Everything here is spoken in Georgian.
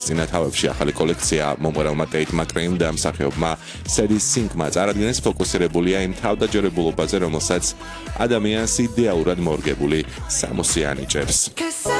წინათავებში ახალი კოლექცია მომღერალმა ტეიტმა კრეიმ და მსახიობმა სედი სინკმა წარადგენს ფოკუსირებულია იმ თავდაჯერებულობაზე, რომელსაც ადამიანს იდეალურად მორგებული სამოსი ანიჭებს.